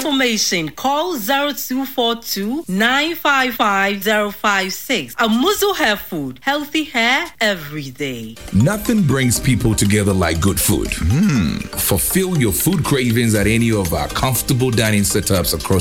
information, call 0242 955 056. Amuzu Hair Food. Healthy hair every day. Nothing brings people together like good food. Fulfill your food cravings at any of our comfortable dining setups across